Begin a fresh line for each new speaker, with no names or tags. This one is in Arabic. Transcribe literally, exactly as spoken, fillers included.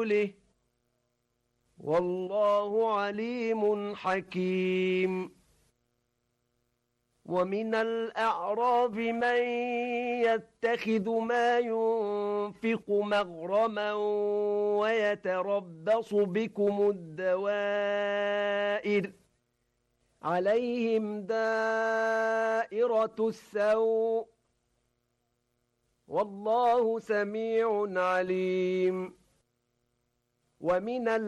ورسوله والله عليم حكيم ومن الأعراب من يتخذ ما ينفق مغرما ويتربص بكم الدوائر عليهم دائرة السوء والله سميع عليم ومن